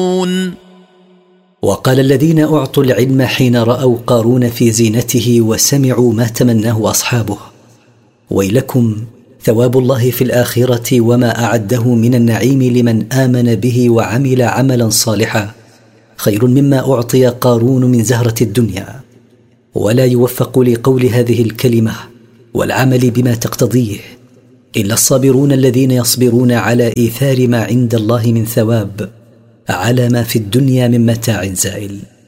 وقال الذين أعطوا العلم حين رأوا قارون في زينته وسمعوا ما تمناه أصحابه: ويلكم، ثواب الله في الآخرة وما أعده من النعيم لمن آمن به وعمل عملا صالحا خير مما أعطي قارون من زهرة الدنيا. ولا يوفق لقول هذه الكلمة والعمل بما تقتضيه إلا الصابرون الذين يصبرون على إيثار ما عند الله من ثواب على ما في الدنيا من متاع زائل.